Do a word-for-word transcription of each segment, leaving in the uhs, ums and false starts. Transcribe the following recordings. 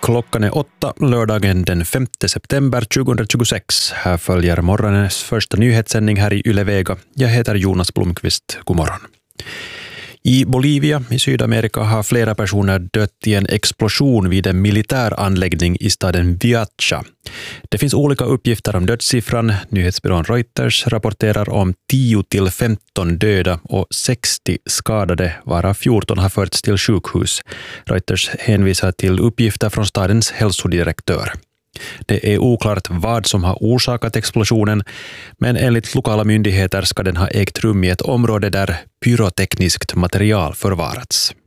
Klockan är åtta, lördagen den femte september tjugohundratjugosex. Här följer morgonens första nyhetssändning här i Yle Vega. Jag heter Jonas Blomqvist. God morgon. I Bolivia i Sydamerika har flera personer dött i en explosion vid en militär anläggning i staden Viacha. Det finns olika uppgifter om dödssiffran. Nyhetsbyrån Reuters rapporterar om tio till femton döda och sextio skadade, varav fjorton har förts till sjukhus. Reuters hänvisar till uppgifter från stadens hälsodirektör. Det är oklart vad som har orsakat explosionen, men enligt lokala myndigheter ska den ha ägt rum i ett område där pyrotekniskt material förvarats.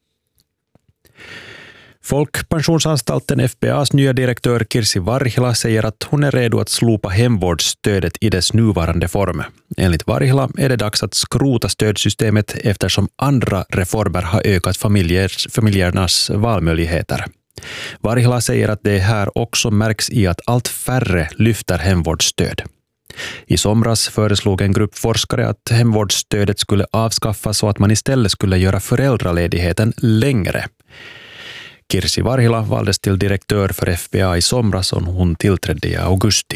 Folkpensionsanstalten F B A:s nya direktör Kirsi Varhila säger att hon är redo att slopa hemvårdsstödet i dess nuvarande form. Enligt Varhila är det dags att skrota stödsystemet eftersom andra reformer har ökat familjers, familjernas valmöjligheter. Varhila säger att det här också märks i att allt färre lyfter hemvårdsstöd. I somras föreslog en grupp forskare att hemvårdsstödet skulle avskaffas och att man istället skulle göra föräldraledigheten längre. Kirsi Varhila valdes till direktör för F B A i somras och hon tillträdde i augusti.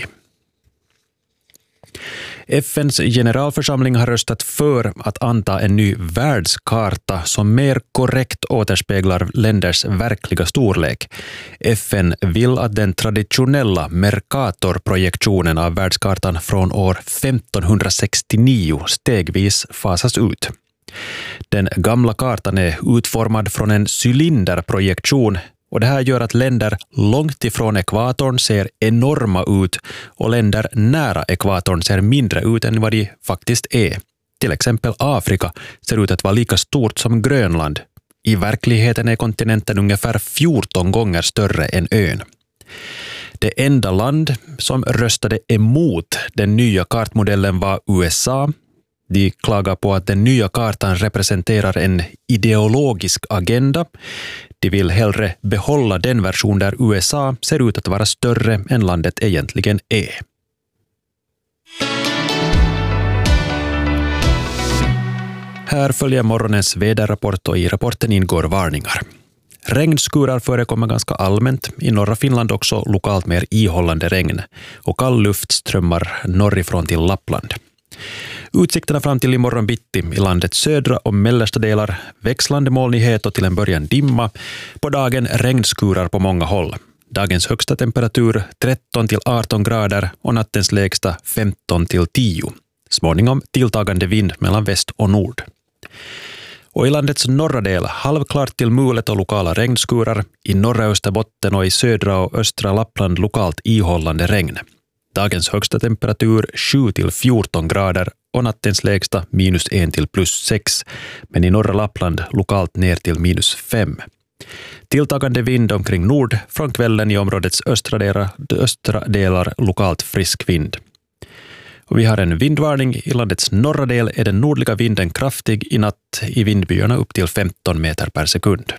F N:s generalförsamling har röstat för att anta en ny världskarta som mer korrekt återspeglar länders verkliga storlek. F N vill att den traditionella Mercator-projektionen av världskartan från år femtonhundrasextionio stegvis fasas ut. Den gamla kartan är utformad från en cylinderprojektion och det här gör att länder långt ifrån ekvatorn ser enorma ut och länder nära ekvatorn ser mindre ut än vad de faktiskt är. Till exempel Afrika ser ut att vara lika stort som Grönland. I verkligheten är kontinenten ungefär fjorton gånger större än ön. Det enda land som röstade emot den nya kartmodellen var U S A. De klagar på att den nya kartan representerar en ideologisk agenda. De vill hellre behålla den version där U S A ser ut att vara större än landet egentligen är. Här följer morgonens väderrapport och i rapporten ingår varningar. Regnskurar förekommer ganska allmänt, i norra Finland också lokalt mer ihållande regn och kall luft strömmar norrifrån till Lappland. Utsikterna fram till imorgon bitti i landets södra och mellersta delar, växlande molnighet och till en början dimma. På dagen regnskurar på många håll. Dagens högsta temperatur tretton till arton grader och nattens lägsta femton till tio. Småningom tilltagande vind mellan väst och nord. Och i landets norra del halvklart till mulet och lokala regnskurar. I norra Österbotten och i södra och östra Lappland lokalt ihållande regn. Dagens högsta temperatur sju till fjorton grader och nattens lägsta minus en till plus sex, men i norra Lappland lokalt ner till minus fem. Tilltagande vind omkring nord, från kvällen i områdets östra delar, östra delar lokalt frisk vind. Och vi har en vindvarning. I landets norra del är den nordliga vinden kraftig i natt, i vindbyarna upp till femton meter per sekund.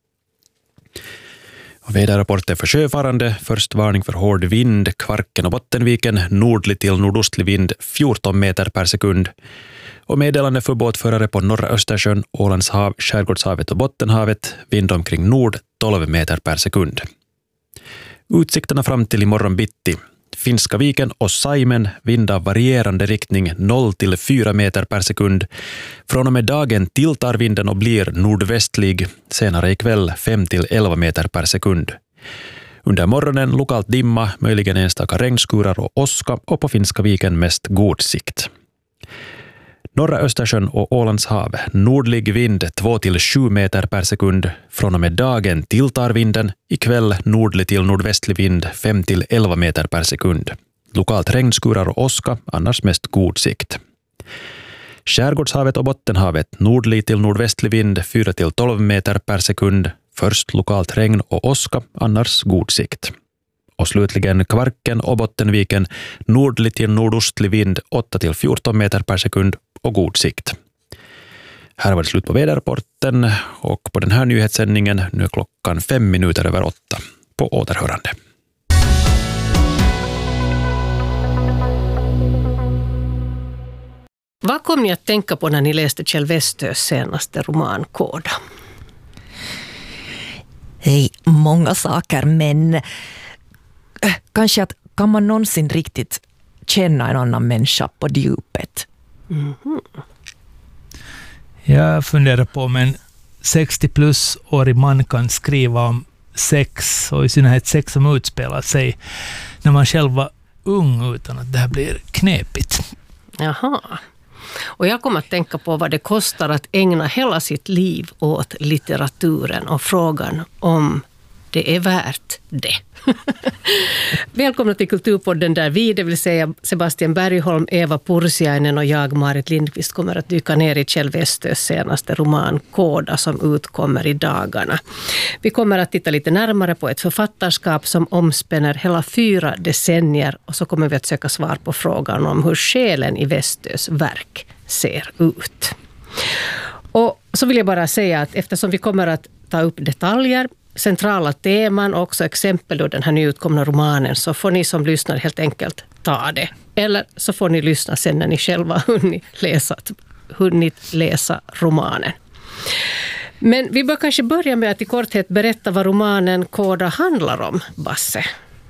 Väderrapporten för sjöfarande, först varning för hård vind, Kvarken och Bottenviken, nordlig till nordostlig vind fjorton meter per sekund. Och meddelande för båtförare på norra Östersjön, Ålands hav, Skärgårdshavet och Bottenhavet, vind omkring nord tolv meter per sekund. Utsikterna fram till imorgon bitti. Finska viken och Saimen, vind av varierande riktning noll till fyra meter per sekund. Från och med dagen tilltar vinden och blir nordvästlig, senare ikväll fem till elva meter per sekund. Under morgonen lokalt dimma, möjligen enstaka regnskurar och åska och på Finska viken mest god sikt. Norra Östersjön och Ålands hav, nordlig vind två till sju meter per sekund. Från och med dagen tilltar vinden, ikväll nordlig till nordvästlig vind fem till elva meter per sekund. Lokalt regnskurar och åska, annars mest god sikt. Skärgårdshavet och Bottenhavet, nordlig till nordvästlig vind fyra till tolv meter per sekund. Först lokalt regn och åska, annars god sikt. Och slutligen Kvarken och Bottenviken, nordlig till nordostlig vind åtta till fjorton meter per sekund och god sikt. Här var det slut på väderrapporten och på den här nyhetssändningen nu är klockan fem minuter över åtta. På återhörande. Vad kom ni att tänka på när ni läste Kjell Westös senaste roman Kåda? Hej, många saker, men äh, kanske att kan man någonsin riktigt känna en annan människa på djupet? Mm-hmm. Jag funderar på om en sextio plus-årig man kan skriva om sex, och i synnerhet sex som utspelar sig när man själv var ung, utan att det här blir knepigt. Jaha. Och jag kommer att tänka på vad det kostar att ägna hela sitt liv åt litteraturen och frågan om det är värt det. Välkomna till Kulturpodden där vi, det vill säga Sebastian Bergholm, Eva Pursiainen och jag, Marit Lindqvist, kommer att dyka ner i Kjell Westös senaste roman Kåda som utkommer i dagarna. Vi kommer att titta lite närmare på ett författarskap som omspänner hela fyra decennier, och så kommer vi att söka svar på frågan om hur själen i Westös verk ser ut. Och så vill jag bara säga att eftersom vi kommer att ta upp detaljer, centrala teman och också exempel ur den här nyutkomna romanen, så får ni som lyssnar helt enkelt ta det. Eller så får ni lyssna sen när ni själva hunnit läsa, hunnit läsa romanen. Men vi bör kanske börja med att i korthet berätta vad romanen Kåda handlar om, Basse.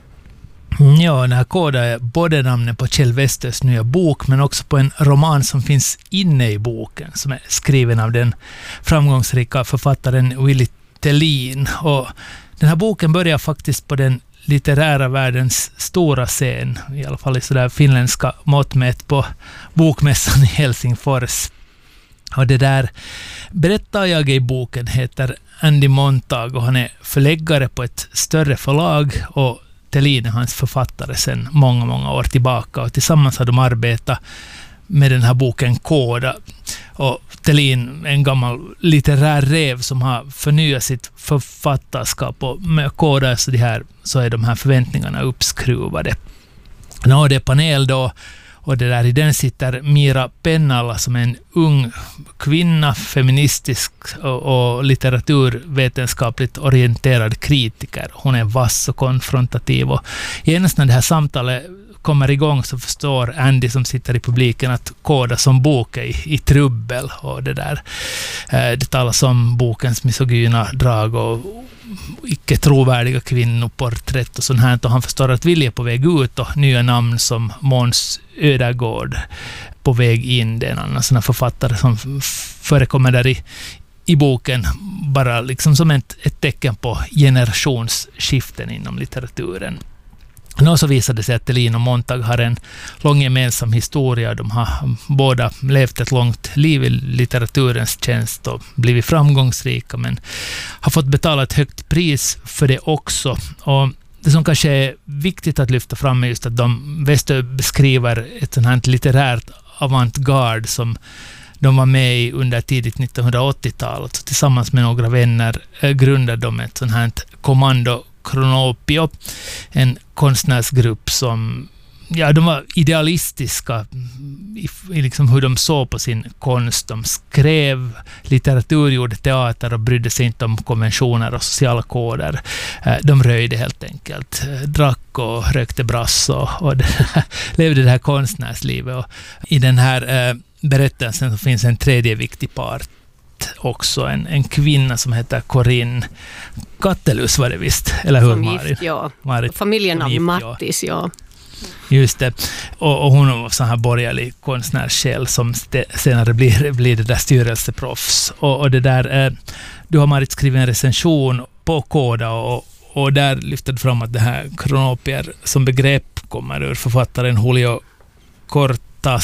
Ja, den här Kåda är både namnet på Kjell Westös nya bok, men också på en roman som finns inne i boken, som är skriven av den framgångsrika författaren Willy Thelin. Och den här boken börjar faktiskt på den litterära världens stora scen, i alla fall i sådär finländska mått mätt, på bokmässan i Helsingfors. Och det där berättar jag i boken heter Andy Montag, och han är förläggare på ett större förlag, och Thelin är hans författare sedan många, många år tillbaka, och tillsammans har de arbetat med den här boken Kåda. Och Thelin är en gammal litterär rev som har förnyat sitt författarskap, och med Kåda så, de här, så är de här förväntningarna uppskruvade. Nå, det är panel då, och det där, i den sitter Mira Pennala som är en ung kvinna, feministisk och, och litteraturvetenskapligt orienterad kritiker. Hon är vass och konfrontativ, och genast när det här samtalet kommer igång så förstår Andy som sitter i publiken att Kåda som bok är i, i trubbel, och det där eh, det talas om bokens misogyna drag och icke trovärdiga kvinnoporträtt och sånt här, och han förstår att Vilja är på väg ut, och nya namn som Måns Ödegård på väg in. Det är en annan sån här författare som förekommer där i, i boken, bara liksom som ett, ett tecken på generationsskiften inom litteraturen. Nå, så visade det sig att Thelin och Montag har en lång gemensam historia. De har båda levt ett långt liv i litteraturens tjänst och blivit framgångsrika, men har fått betala ett högt pris för det också. Och det som kanske är viktigt att lyfta fram är just att de Westö beskriver ett sånt här litterärt avantgarde som de var med i under tidigt nittonhundraåttiotal. Och tillsammans med några vänner grundade de ett sånt här kommando Kronopio, en konstnärsgrupp som, ja, de var idealistiska i, i liksom hur de såg på sin konst. De skrev litteratur, gjorde teater och brydde sig inte om konventioner och sociala koder. De röjde helt enkelt, drack och rökte brass och, och det, levde det här konstnärslivet. Och i den här eh, berättelsen så finns en tredje viktig part också, en, en kvinna som heter Corinne Kattelus, var det visst, eller hur, som Marit? Gift, ja. Marit, familjen av gift, Mattis, ja. Just det. Och, och hon var så här borgerlig konstnärssjäl som st- senare blir, blir det där styrelseproffs. Och, och det där, eh, du har, Marit, skrivit en recension på Kåda, och, och där lyfter du fram att det här kronopier som begrepp kommer ur författaren Julio Cortázar,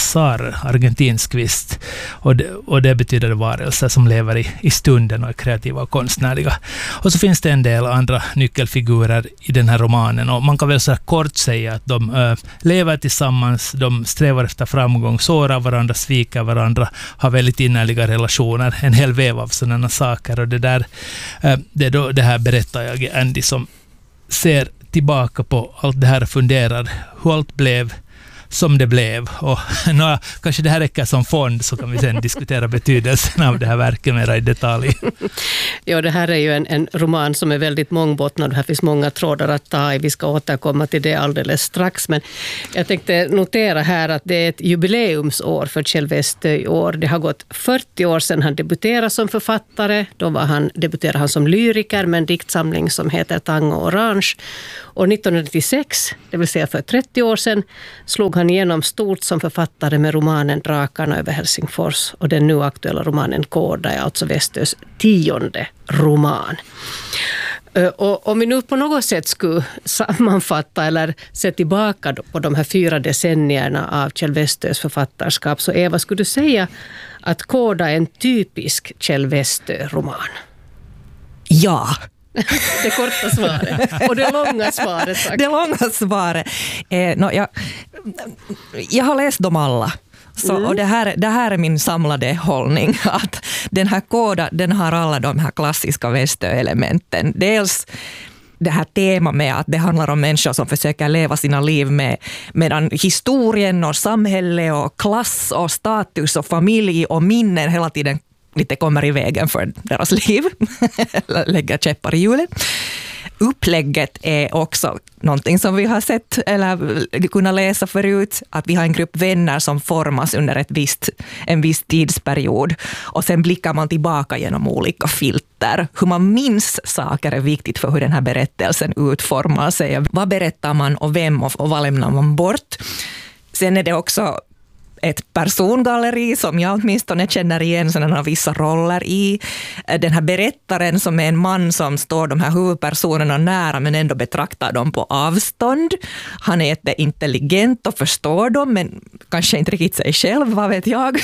argentinsk kvist, och det, och det betyder varelser som lever i, i stunden och är kreativa och konstnärliga. Och så finns det en del andra nyckelfigurer i den här romanen, och man kan väl så här kort säga att de äh, lever tillsammans, de strävar efter framgång, sårar varandra, sviker varandra, har väldigt innerliga relationer, en hel väv av sådana saker, och det där äh, det, då, det här berättar jag Andy som ser tillbaka på allt det här och funderar hur allt blev som det blev. Och nå, kanske det här räcker som fond, så kan vi sen diskutera betydelsen av det här verket mer i detalj. Ja, det här är ju en, en roman som är väldigt mångbottnad. Här finns många trådar att ta i. Vi ska återkomma till det alldeles strax. Men jag tänkte notera här att det är ett jubileumsår för Kjell Westö i år. Det har gått fyrtio år sedan han debuterade som författare. Då var han, debuterade han som lyriker med en diktsamling som heter Tango Orange. Och nittonhundranittiosex, det vill säga för trettio år sedan, slog han igenom stort som författare med romanen Drakarna över Helsingfors. Och den nu aktuella romanen Kåda är alltså Westös tionde roman. Och om vi nu på något sätt skulle sammanfatta eller se tillbaka på de här fyra decennierna av Kjell Westös författarskap, så Eva, skulle du säga att Kåda är en typisk Kjell Westö-roman? Ja. Det korta svaret. Och det långa svaret. Tack. Det långa svaret. Eh, no, jag, jag har läst dem alla. Så, mm. och det, här, det här är min samlade hållning. Att den här Kåda, den har alla de här klassiska Westö-elementen. Dels det här temat med att det handlar om människor som försöker leva sina liv med, medan historien och samhälle och klass och status och familj och minnen hela tiden lite kommer i vägen för deras liv. Lägger käppar i hjulet. Upplägget är också någonting som vi har sett eller kunnat läsa förut, att vi har en grupp vänner som formas under ett visst, en viss tidsperiod, och sen blickar man tillbaka genom olika filter. Hur man minns saker är viktigt för hur den här berättelsen utformar sig. Vad berättar man och vem och, och vad lämnar man bort? Sen är det också ett persongalleri som jag åtminstone känner igen sådana vissa roller i. Den här berättaren som är en man som står de här huvudpersonerna nära men ändå betraktar dem på avstånd. Han är jätteintelligent och förstår dem, men kanske inte riktigt sig själv, vad vet jag.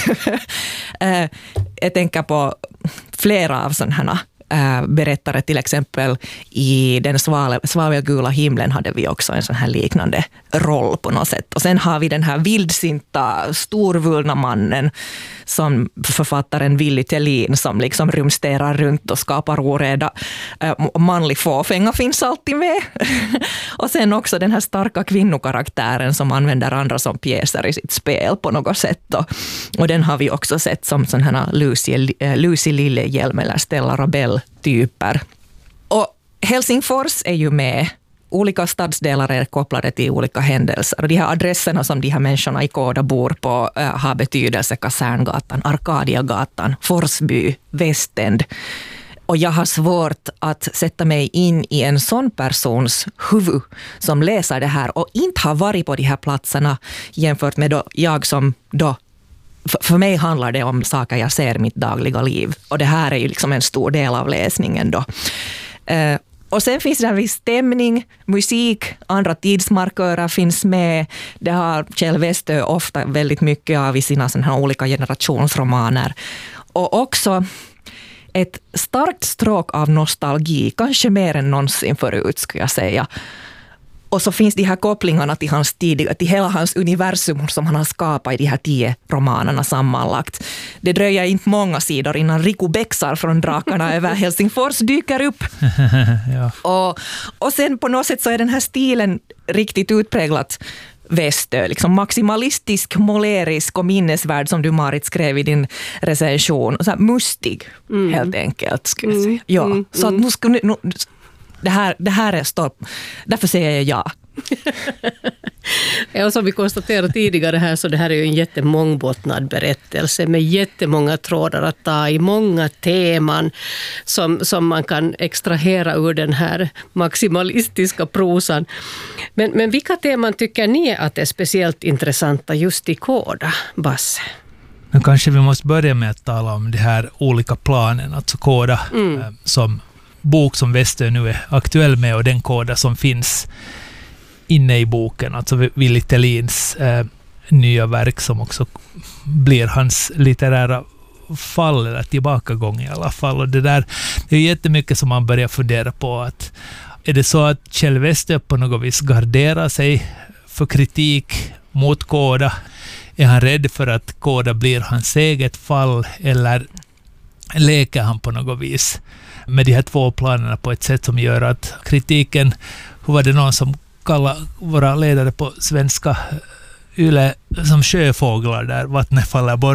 Jag tänker på flera av sådana här berättare, till exempel i den svavelgula himlen hade vi också en sån här liknande roll på något sätt. Och sen har vi den här vildsinta, storvulna mannen som författaren Willy Thelin som liksom rumsterar runt och skapar oreda. Manlig fåfänga finns alltid med. Och sen också den här starka kvinnokaraktären som använder andra som pjäser i sitt spel på något sätt. Och, och den har vi också sett som sån här Lucy, Lucy Lillehjelm eller Stella Rabell typer. Och Helsingfors är ju med. Olika stadsdelar är kopplade till olika händelser. Och de här adresserna som de här människorna i Kåda bor på äh, har betydelse. Kaserngatan, Arkadiagatan, Forsby, Västend. Och jag har svårt att sätta mig in i en sån persons huvud som läser det här och inte har varit på de här platserna jämfört med då jag som då. För mig handlar det om saker jag ser i mitt dagliga liv. Och det här är ju liksom en stor del av läsningen då. Eh, och sen finns det en viss stämning, musik, andra tidsmarkörer finns med. Det har Kjell Westö ofta väldigt mycket av i sina såna här olika generationsromaner. Och också ett starkt stråk av nostalgi, kanske mer än någonsin förut skulle jag säga. Och så finns de här kopplingarna till hans tidiga, till hela hans universum som han har skapat i de här tio romanerna sammanlagt. Det dröjer inte många sidor innan Riku Bexar från Drakarna över Helsingfors dyker upp. Ja. Och, och sen på något sätt så är den här stilen riktigt utpräglat Westö, liksom maximalistisk, målerisk och minnesvärd som du, Marit, skrev i din recension. Så här mustig, mm. helt enkelt skulle jag säga. Mm. Ja, mm. så att nu skulle nu, Det här, det här är stopp. Därför säger jag ja. Ja, och som vi konstaterade tidigare här, så det här är ju en jättemångbottnad berättelse med jättemånga trådar att ta i, många teman som, som man kan extrahera ur den här maximalistiska prosan. Men, men vilka teman tycker ni att är speciellt intressanta just i Kåda, Basse? Men kanske vi måste börja med att tala om de här olika planen, alltså Kåda mm. eh, som bok som Westö nu är aktuell med och den Kåda som finns inne i boken, alltså Willy Thelins eh, nya verk som också blir hans litterära fall eller tillbakagång i alla fall. Och det där, det är jättemycket som man börjar fundera på, att är det så att Kjell Westö på något vis garderar sig för kritik mot Kåda? Är han rädd för att Kåda blir hans eget fall, eller leker han på något vis med de här två planerna på ett sätt som gör att kritiken, hur var det någon som kallade våra ledare på svenska, Yle som sjöfåglar där vattnet faller bort.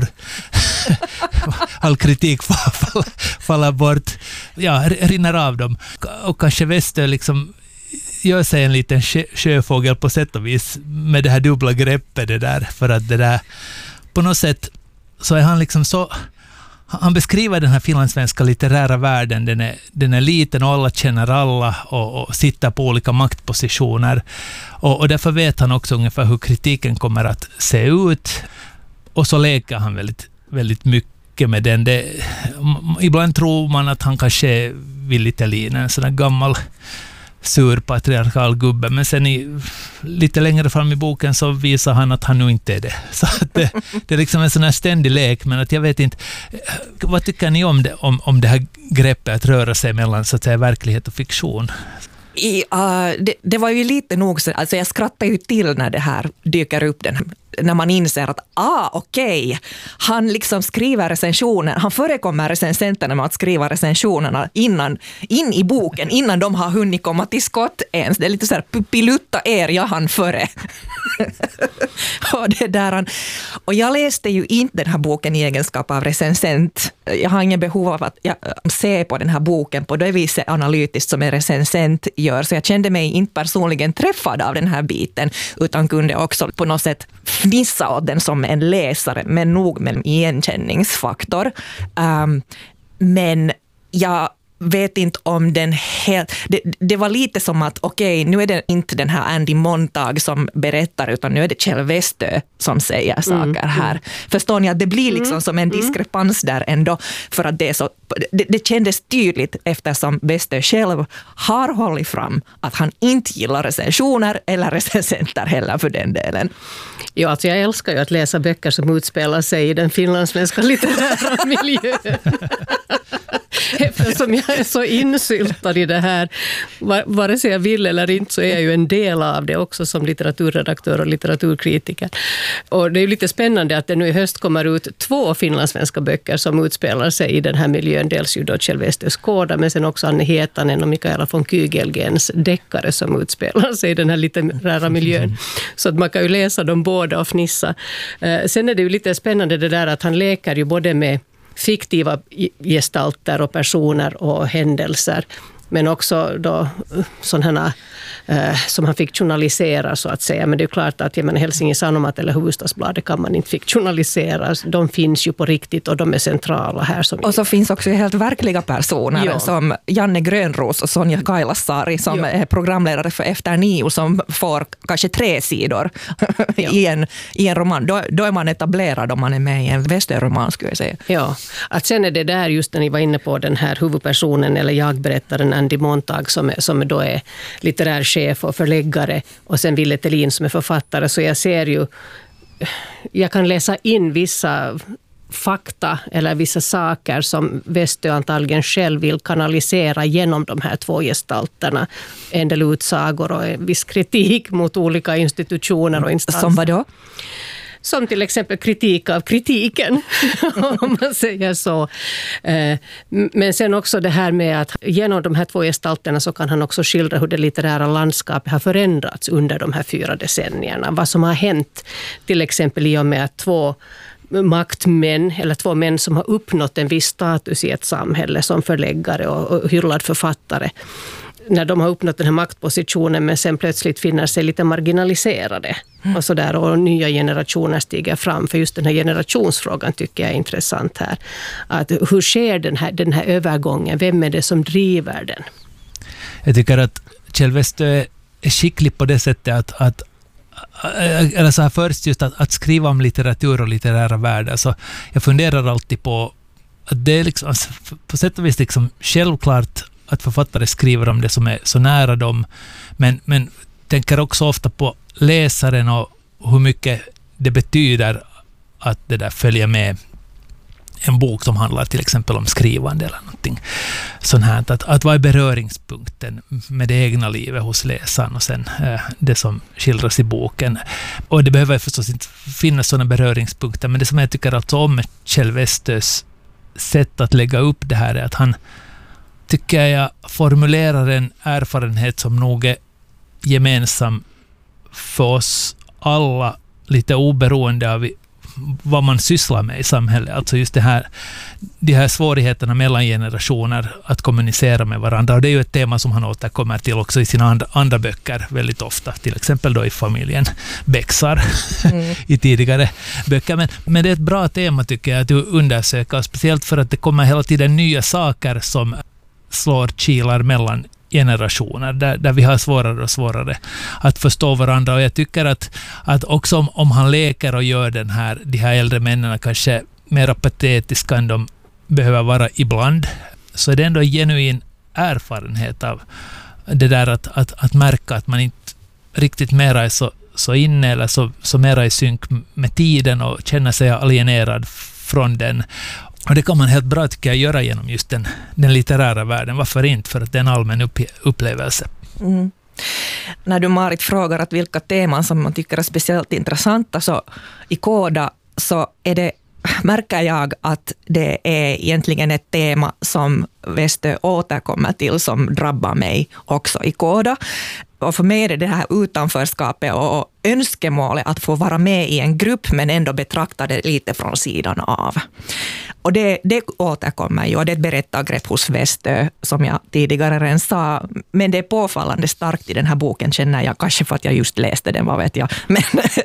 All kritik faller, faller bort. Ja, rinner av dem. Och kanske Westö liksom gör sig en liten sjö, sjöfågel på sätt och vis med det här dubbla greppet det där. För att det där på något sätt så är han liksom så... Han beskriver den här finlandssvenska litterära världen. Den är, den är liten och alla känner alla och, och sitter på olika maktpositioner. Och, och därför vet han också ungefär hur kritiken kommer att se ut. Och så leker han väldigt, väldigt mycket med den. Det, ibland tror man att han kanske är Willy Thelin, en sån där gammal sur patriarkal gubbe, men sen i, lite längre fram i boken så visar han att han nu inte är det. Så att det, det är liksom en sån här ständig lek, men att jag vet inte, vad tycker ni om det, om, om det här greppet att röra sig mellan så att säga verklighet och fiktion? I, uh, det, det var ju lite nog så, alltså jag skrattar ju till när det här dyker upp, den, när man inser att ah, okej, okay. Han liksom skriver recensioner, han förekommer recensenterna med att skriva recensionerna innan, in i boken, innan de har hunnit komma till skott ens. Det är lite så här, pilutta er, jag hann före. och, det där han, och jag läste ju inte den här boken i egenskap av recensent. Jag har ingen behov av att jag, se på den här boken på det viset analytiskt som en recensent gör, så jag kände mig inte personligen träffad av den här biten, utan kunde också på något sätt fnissa åt den som en läsare, men nog med en igenkänningsfaktor. Um, men jag vet inte om den helt... Det, det var lite som att okej, okay, nu är det inte den här Andy Montag som berättar, utan nu är det Kjell Westö som säger saker mm, här. Mm. Förstår ni att det blir liksom mm, som en diskrepans mm. där ändå, för att det är så... Det, det kändes tydligt eftersom Westö själv har hållit fram att han inte gillar recensioner eller recensenter heller för den delen. Ja, alltså jag älskar ju att läsa böcker som utspelar sig i den finlandssvenska litterära miljön. Eftersom jag är så insyltad i det här, vare sig jag vill eller inte, så är jag ju en del av det också som litteraturredaktör och litteraturkritiker. Och det är ju lite spännande att det nu i höst kommer ut två finlandssvenska böcker som utspelar sig i den här miljön. Dels ju då Kjell Westös Kåda, men sen också Anne Hietanen och Mikaela von Kygelgens deckare som utspelar sig i den här litterära miljön. Så att man kan ju läsa dem båda och fnissa. Sen är det ju lite spännande det där att han leker ju både med fiktiva gestalter och personer och händelser, men också då sådana eh, som han fiktionaliserar så att säga. Men det är klart att jag menar, Helsingin Sanomat eller Hufvudstadsbladet kan man inte fiktionalisera. De finns ju på riktigt och de är centrala här. Som och så finns också helt verkliga personer ja. som Janne Grönros och Sonja Kailasari som ja. är programledare för Efter nio som får kanske tre sidor ja. i, en, i en roman. Då, då är man etablerad om man är med i en västerroman, skulle jag säga. Ja, att sen är det där just när ni var inne på den här huvudpersonen eller jag-berättaren Andy Montag som, är, som då är litterär chef och förläggare och sen Willy Thelin som är författare, så jag ser ju, jag kan läsa in vissa fakta eller vissa saker som Westö antagligen själv vill kanalisera genom de här två gestalterna. En del utsagor och en viss kritik mot olika institutioner och instanser. Som vad då? Som till exempel kritik av kritiken, om man säger så. Men sen också det här med att genom de här två gestalterna så kan han också skildra hur det litterära landskapet har förändrats under de här fyra decennierna. Vad som har hänt till exempel i och med att två maktmän eller två män som har uppnått en viss status i ett samhälle som förläggare och hyllad författare, när de har uppnått den här maktpositionen men sen plötsligt finner sig lite marginaliserade mm. och så där, och nya generationer stiger fram. För just den här generationsfrågan tycker jag är intressant här. Att hur sker den här, den här övergången? Vem är det som driver den? Jag tycker att Kjell Westö är skicklig på det sättet att, att eller så här först just att, att skriva om litteratur och litterära världar. Så jag funderar alltid på att det är liksom, på sätt och vis liksom självklart att författare skriver om det som är så nära dem, men, men tänker också ofta på läsaren och hur mycket det betyder att det där följer med en bok som handlar till exempel om skrivande eller någonting sånt här. Att, att vad är beröringspunkten med det egna livet hos läsaren och sen eh, det som skildras i boken. Och det behöver förstås inte finnas sådana beröringspunkter, men det som jag tycker alltså om med Kjell Westös sätt att lägga upp det här är att han tycker jag formulerar en erfarenhet som nog är gemensam för oss alla lite oberoende av vad man sysslar med i samhället. Alltså just det här, de här svårigheterna mellan generationer att kommunicera med varandra. Och det är ju ett tema som han återkommer till också i sina andra, andra böcker väldigt ofta. Till exempel då i familjen Bexar mm. i tidigare böcker. Men, men det är ett bra tema tycker jag att undersöka. Speciellt för att det kommer hela tiden nya saker som slår kilar mellan generationer, där, där vi har svårare och svårare att förstå varandra. Och jag tycker att, att också om, om han leker och gör den här, de här äldre männen kanske mer patetiska än de behöver vara ibland, så är det ändå en genuin erfarenhet av det där att, att, att märka att man inte riktigt mera är så, så inne eller så, så mera i synk med tiden och känna sig alienerad från den. Och det kan man helt bra tycker jag göra genom just den, den litterära världen. Varför inte? För att det är en allmän upp, upplevelse. Mm. När du Marit frågar att vilka teman som man tycker är speciellt intressanta, så i Kåda så är det, märker jag att det är egentligen ett tema som Westö återkommer till som drabbar mig också i Kåda. Och för mig är det det här utanförskapet och önskemålet att få vara med i en grupp men ändå betrakta det lite från sidan av. Och det, det återkommer ju, och det är ett berättargrepp hos Westö som jag tidigare redan sa, men det är påfallande starkt i den här boken känner jag, kanske för att jag just läste den, vad vet jag. Men,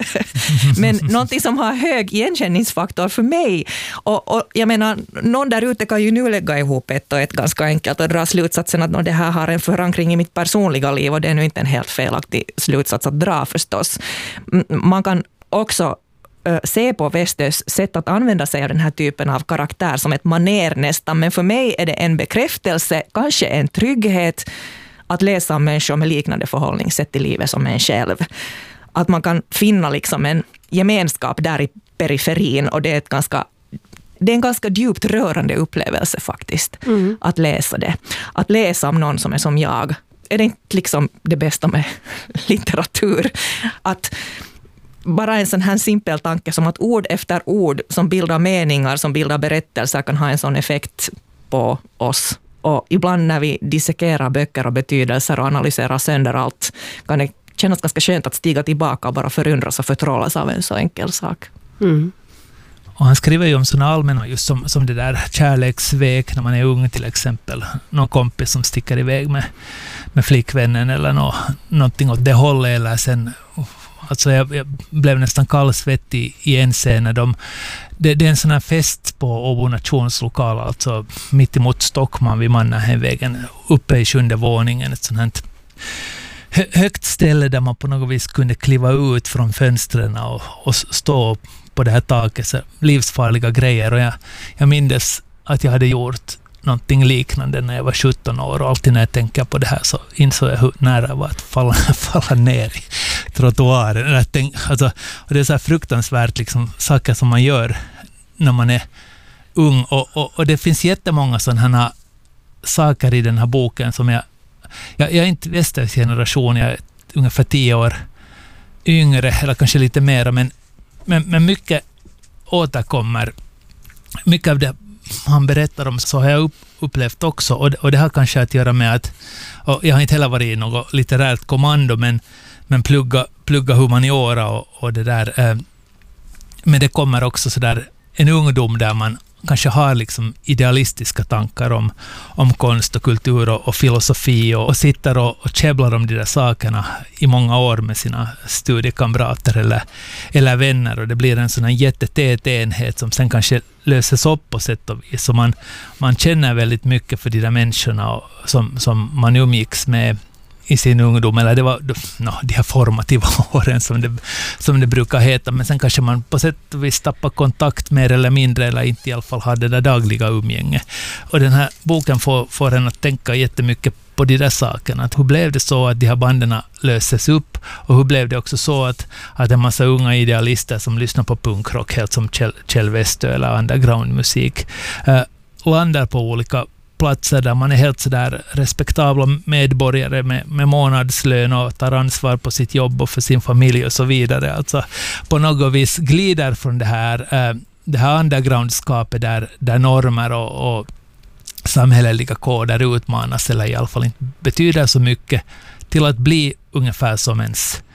men någonting som har hög igenkänningsfaktor för mig, och, och jag menar, någon där ute kan ju nu lägga ihop ett och ett ganska enkelt och dra slutsatsen att det här har en förankring i mitt personliga liv, och det är nu inte en helt felaktig slutsats att dra förstås. Man kan också se på Westös sätt att använda sig av den här typen av karaktär som ett maner nästan, men för mig är det en bekräftelse, kanske en trygghet att läsa om människor med liknande förhållningssätt i livet som en själv. Att man kan finna liksom en gemenskap där i periferin, och det är ett ganska det är en ganska djupt rörande upplevelse faktiskt, mm. att läsa det. Att läsa om någon som är som jag. Är det inte liksom det bästa med litteratur? Att bara en sån här simpel tanke som att ord efter ord som bildar meningar, som bildar berättelser kan ha en sån effekt på oss. Och ibland när vi dissekerar böcker och betydelser och analyserar sönder allt kan det kännas ganska skönt att stiga tillbaka och bara förundras och förtrollas av en så enkel sak. Mm. Och han skriver ju om sådana allmänna, just som, som det där kärleksvek när man är ung till exempel. Någon kompis som sticker iväg med, med flickvännen eller nå, någonting åt det hållet. Eller sen, alltså jag, jag blev nästan kallsvettig i en scen när de, det, det är en sån här fest på Åbo nationslokal, alltså mitt emot Stockman vid Mannerheimvägen, uppe i sjunde våningen, ett sånt här hö, högt ställe där man på något vis kunde kliva ut från fönstren och, och stå på det här taket, så livsfarliga grejer. Och jag, jag minns att jag hade gjort någonting liknande när jag var sjutton år, och alltid när jag tänker på det här så insåg jag hur nära jag var att falla, falla ner i trottoaren. Jag tänk, alltså, och det är så här fruktansvärt liksom, saker som man gör när man är ung, och, och, och det finns jättemånga sådana saker i den här boken som jag jag, jag är inte Westös generation, jag är ungefär tio år yngre eller kanske lite mer, men Men, men mycket återkommer. Mycket av det han berättar om så har jag upp, upplevt också. Och, och det har kanske att göra med att, och jag har inte heller varit i något litterärt kommando, men, men plugga, plugga humaniora och, och det där. Eh, men det kommer också så där en ungdom där man kanske har liksom idealistiska tankar om, om konst och kultur och, och filosofi och, och sitter och, och käbblar om de där sakerna i många år med sina studiekamrater eller, eller vänner, och det blir en sån här jättetät enhet som sen kanske löses upp på sätt och vis, så man, man känner väldigt mycket för de där människorna och, som, som man umgicks med i sin ungdom, eller det var no, de här formativa åren som det, som det brukar heta, men sen kanske man på sätt och vis tappar kontakt mer eller mindre, eller inte i alla fall hade det dagliga umgänge. Och den här boken får, får en att tänka jättemycket på de där sakerna, att hur blev det så att de här banden löses upp, och hur blev det också så att, att en massa unga idealister som lyssnar på punkrock, helt som Kjell, Kjell Westö eller undergroundmusik, eh, landar på olika platser där man är helt sådär respektabla medborgare med, med månadslön och tar ansvar på sitt jobb och för sin familj och så vidare. Alltså på något vis glider från det här, äh, det här undergroundskapet där, där normer och, och samhälleliga koder utmanas eller i alla fall inte betyder så mycket, till att bli ungefär som ens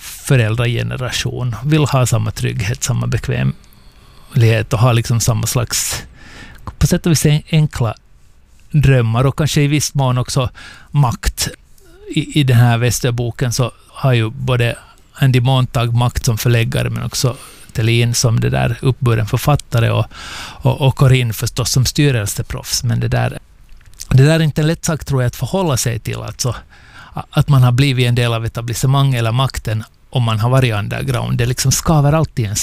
föräldrageneration vill ha samma trygghet, samma bekvämlighet och ha liksom samma slags, på sätt och vis enkla drömmar och kanske i viss mån också makt. I, i den här Västerboken så har ju både Andy Montag makt som förläggare men också Thelin som det där uppburen författare och, och, och Corinne förstås som styrelseproffs. Men det där, det där är inte en lätt sak tror jag att förhålla sig till. Alltså, att man har blivit en del av etablissemang eller makten om man har varit underground. Det liksom skaver alltid en